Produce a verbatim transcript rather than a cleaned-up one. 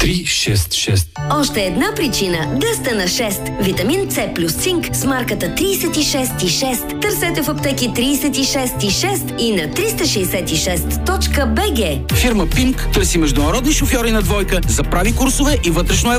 три шест шест. Още една причина да сте на шест. Витамин С плюс цинк с марката трийсет и шест и шест. Търсете в аптеки трийсет и шест и шест и на триста шейсет и шест точка би джи. Фирма Пинк търси международни шофьори на двойка за прави курсове и вътрешно